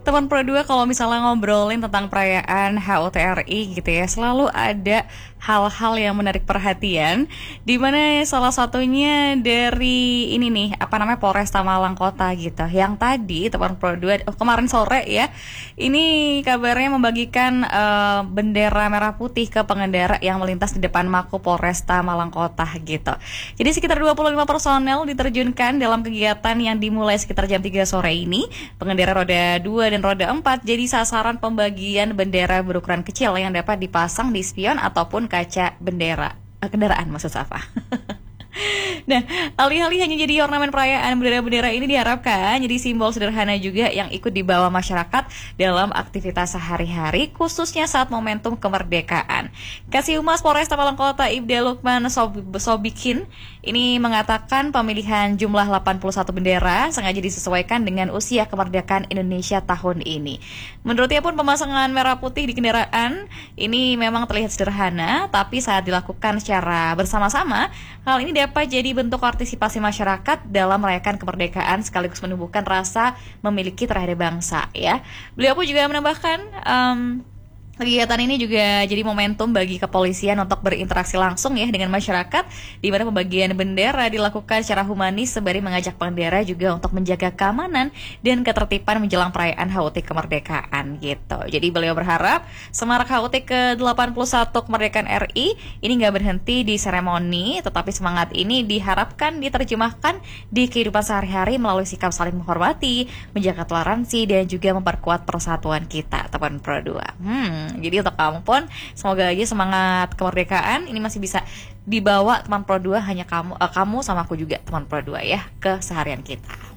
Teman Pro 2 kalau misalnya ngobrolin tentang perayaan HUT RI gitu ya, selalu ada hal-hal yang menarik perhatian, di mana salah satunya dari ini nih, Polresta Malang Kota gitu. Yang tadi teman Pro 2 kemarin sore ya, ini kabarnya membagikan bendera merah putih ke pengendara yang melintas di depan Mako Polresta Malang Kota gitu. Jadi sekitar 25 personel diterjunkan dalam kegiatan yang dimulai sekitar jam 3 sore ini. Pengendara roda 2 dan roda 4 jadi sasaran pembagian bendera berukuran kecil yang dapat dipasang di spion ataupun kaca kendaraan maksud apa. Nah, alih-alih hanya jadi ornamen perayaan, bendera-bendera ini diharapkan jadi simbol sederhana juga yang ikut dibawa masyarakat dalam aktivitas sehari-hari, khususnya saat momentum kemerdekaan. Kasih Humas Polresta Malang Kota Ibda Lukman Sobikin ini mengatakan pemilihan jumlah 81 bendera sengaja disesuaikan dengan usia kemerdekaan Indonesia tahun ini. Menurutnya pun pemasangan merah putih di kendaraan ini memang terlihat sederhana, tapi saat dilakukan secara bersama-sama, hal ini dapat jadi bentuk partisipasi masyarakat dalam merayakan kemerdekaan sekaligus menumbuhkan rasa memiliki terhadap bangsa ya. Beliau pun juga menambahkan kegiatan ini juga jadi momentum bagi kepolisian untuk berinteraksi langsung ya dengan masyarakat, di mana pembagian bendera dilakukan secara humanis sembari mengajak pengendara juga untuk menjaga keamanan dan ketertiban menjelang perayaan HUT kemerdekaan gitu. Jadi beliau berharap semarak HUT ke-81 kemerdekaan RI ini nggak berhenti di seremoni, tetapi semangat ini diharapkan diterjemahkan di kehidupan sehari-hari melalui sikap saling menghormati, menjaga toleransi dan juga memperkuat persatuan kita, teman Pro 2. Jadi untuk kamu pun semoga aja semangat kemerdekaan ini masih bisa dibawa teman Pro 2, hanya kamu sama aku juga teman Pro 2 ya ke seharian kita.